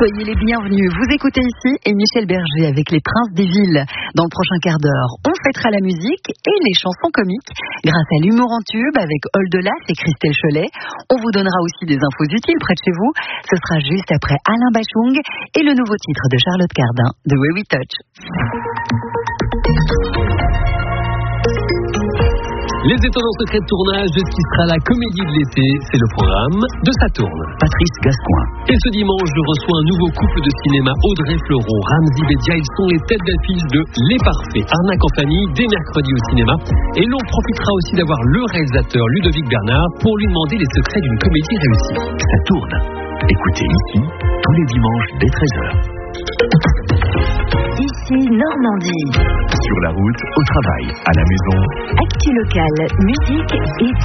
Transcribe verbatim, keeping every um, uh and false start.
Soyez les bienvenus. Vous écoutez ici et Michel Berger avec les Princes des Villes. Dans le prochain quart d'heure, on fêtera la musique et les chansons comiques grâce à l'humour en tube avec Oldelas et Christelle Cholet. On vous donnera aussi des infos utiles près de chez vous. Ce sera juste après Alain Bachung et le nouveau titre de Charlotte Cardin, The Way We Touch. Les étonnants secrets de tournage de ce qui sera la comédie de l'été, c'est le programme de Saturne. Patrice Gascoin. Et ce dimanche, je reçois un nouveau couple de cinéma, Audrey Fleurot, Ramzy Bedia. Ils sont les têtes d'affiche de Les Parfaits, Arnaque en famille, dès mercredi au cinéma. Et l'on profitera aussi d'avoir le réalisateur Ludovic Bernard pour lui demander les secrets d'une comédie réussie. Saturne. Écoutez ici, tous les dimanches dès treize heures. Ici Normandie. Sur la route, au travail, à la maison. Actu locale, musique et